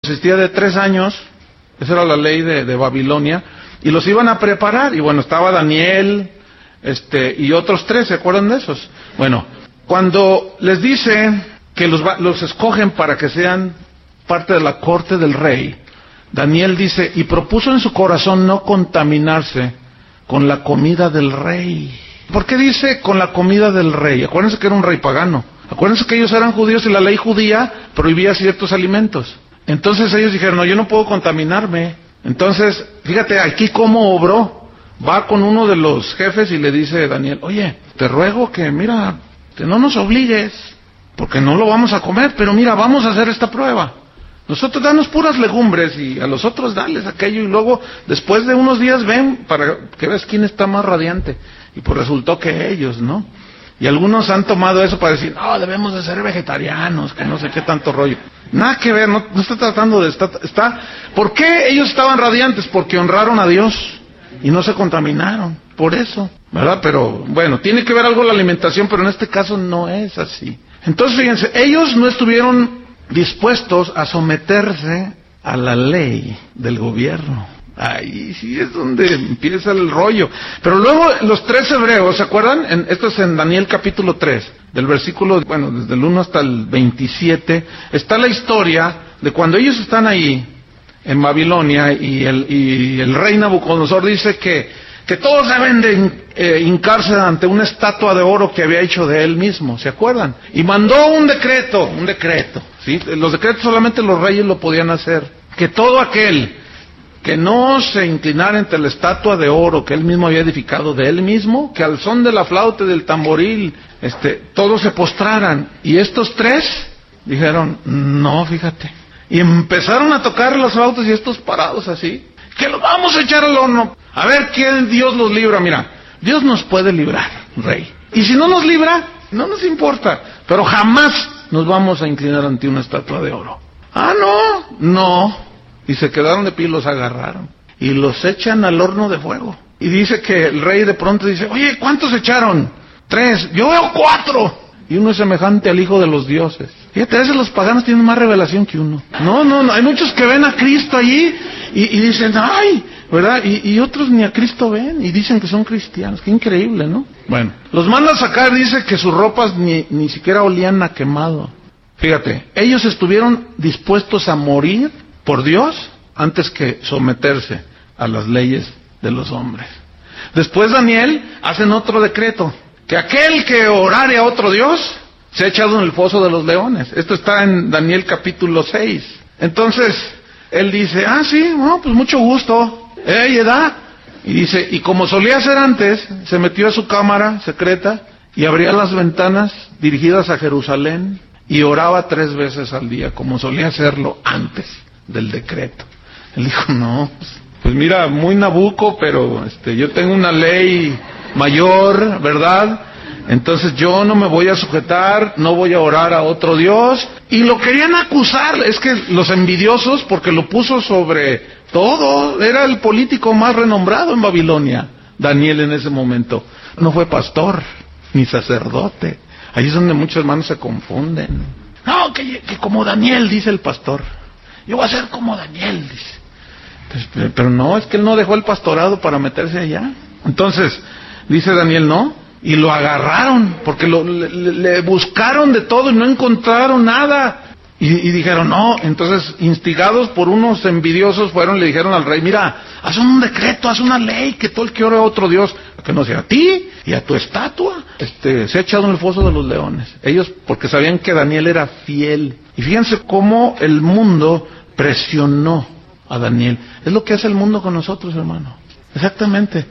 consistía de 3 años, esa era la ley de Babilonia, y los iban a preparar, y bueno, estaba Daniel, y otros 3, ¿se acuerdan de esos? Bueno, cuando les dice que los escogen para que sean parte de la corte del rey, Daniel dice, y propuso en su corazón no contaminarse con la comida del rey. ¿Por qué dice con la comida del rey? Acuérdense que era un rey pagano. Acuérdense que ellos eran judíos y la ley judía prohibía ciertos alimentos. Entonces ellos dijeron, no, yo no puedo contaminarme. Entonces, fíjate aquí cómo obró. Va con uno de los jefes y le dice a Daniel, oye, te ruego que, mira, que no nos obligues, porque no lo vamos a comer, pero mira, vamos a hacer esta prueba. Nosotros danos puras legumbres y a los otros dales aquello, y luego después de unos días ven para que veas quién está más radiante. Y pues resultó que ellos, ¿no? Y algunos han tomado eso para decir, no, debemos de ser vegetarianos, que no sé qué tanto rollo. Nada que ver, no está tratando de... ¿Por qué ellos estaban radiantes? Porque honraron a Dios y no se contaminaron, por eso, ¿verdad? Pero bueno, tiene que ver algo la alimentación, pero en este caso no es así. Entonces fíjense, ellos no estuvieron dispuestos a someterse a la ley del gobierno. Ahí sí es donde empieza el rollo. Pero luego los 3 hebreos, ¿se acuerdan? Esto es en Daniel capítulo 3, del versículo, bueno, desde el 1 hasta el 27, está la historia de cuando ellos están ahí en Babilonia y el rey Nabucodonosor dice que todos deben de hincarse ante una estatua de oro que había hecho de él mismo, ¿se acuerdan? Y mandó un decreto, ¿sí? Los decretos solamente los reyes lo podían hacer, que todo aquel que no se inclinara ante la estatua de oro que él mismo había edificado de él mismo, que al son de la flauta y del tamboril, todos se postraran. Y estos 3 dijeron, no, fíjate. Y empezaron a tocar las flautas y estos parados así, que los vamos a echar al horno. A ver quién Dios los libra. Mira, Dios nos puede librar, rey. Y si no nos libra, no nos importa. Pero jamás nos vamos a inclinar ante una estatua de oro. Ah, no. Y se quedaron de pie y los agarraron. Y los echan al horno de fuego. Y dice que el rey de pronto dice, oye, ¿cuántos echaron? 3, yo veo 4. Y uno es semejante al Hijo de los dioses. Fíjate, a veces los paganos tienen más revelación que uno. No, hay muchos que ven a Cristo allí y dicen, ay, ¿verdad? Y otros ni a Cristo ven y dicen que son cristianos. Qué increíble, ¿no? Bueno, los manda a sacar, dice que sus ropas ni siquiera olían a quemado. Fíjate, ellos estuvieron dispuestos a morir por Dios antes que someterse a las leyes de los hombres. Después Daniel hacen otro decreto, que aquel que orare a otro Dios se ha echado en el foso de los leones. Esto está en Daniel capítulo 6. Entonces él dice, sí, no, pues mucho gusto, edad. Y dice, y como solía hacer antes, se metió a su cámara secreta y abría las ventanas dirigidas a Jerusalén y oraba 3 veces al día, como solía hacerlo antes del decreto. Él dijo, no, pues mira, muy Nabucco, pero yo tengo una ley mayor, ¿verdad? Entonces yo no me voy a sujetar, no voy a orar a otro Dios. Y lo querían acusar, es que los envidiosos, porque lo puso sobre todo, era el político más renombrado en Babilonia, Daniel en ese momento. No fue pastor, ni sacerdote. Ahí es donde muchos hermanos se confunden. No, que como Daniel, dice el pastor. Yo voy a ser como Daniel, dice. Pero no, es que él no dejó el pastorado para meterse allá. Entonces, dice Daniel, no, y lo agarraron, porque le buscaron de todo y no encontraron nada. Y dijeron, no, entonces, instigados por unos envidiosos, le dijeron al rey, mira, haz un decreto, haz una ley, que todo el que ore a otro Dios, que no sea a ti y a tu estatua, se ha echado en el foso de los leones. Ellos, porque sabían que Daniel era fiel. Y fíjense cómo el mundo presionó a Daniel. Es lo que hace el mundo con nosotros, hermano. Exactamente.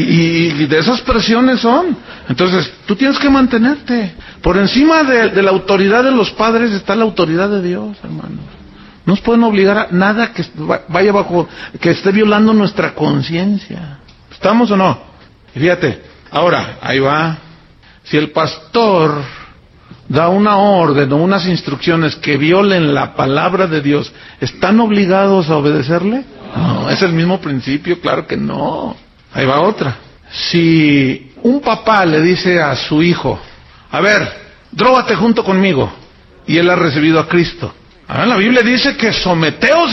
Y de esas presiones son. Entonces, tú tienes que mantenerte. Por encima de la autoridad de los padres está la autoridad de Dios, hermano. No nos pueden obligar a nada que vaya bajo, que esté violando nuestra conciencia. ¿Estamos o no? Y fíjate, ahora, ahí va. Si el pastor da una orden o unas instrucciones que violen la palabra de Dios, ¿están obligados a obedecerle? No, es el mismo principio, claro que no. Ahí va otra. Si un papá le dice a su hijo, a ver, drógate junto conmigo, y él ha recibido a Cristo. Ahora la Biblia dice que someteos